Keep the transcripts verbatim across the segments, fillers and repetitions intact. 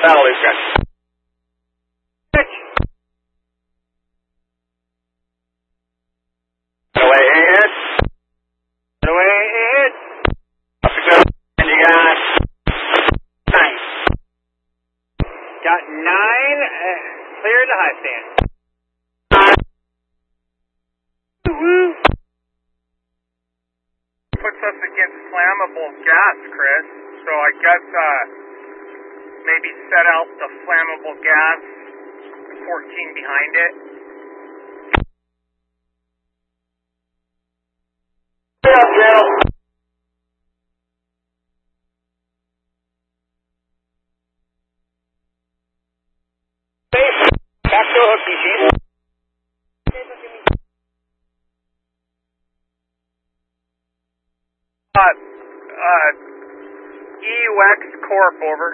battle these guys. Away ahead. Away ahead. Up to go. And you got nine. Got nine. Uh, clear the high stand. Woo-hoo. Puts us against flammable gas, Chris. So I guess uh, maybe set out the flammable gas, fourteen behind it. Get up, Joe. Base. Back to a hook, Eugene. Uh, uh, E U X Corp, over.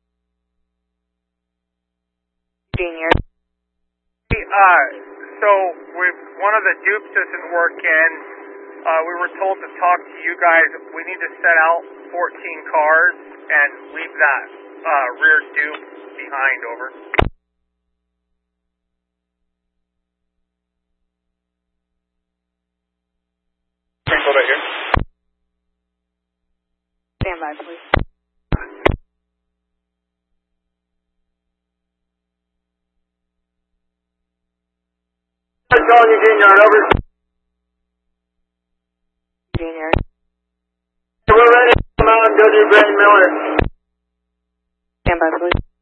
Junior. Uh, so we've, one of the dupes isn't working. Uh, we were told to talk to you guys. We need to set out fourteen cars and leave that uh, rear dupe behind, over. Sprinkle right here. Stand by, please. I'm calling you, Junior, over. Junior. We're ready to come out and go to Brandon Miller. Stand by, please.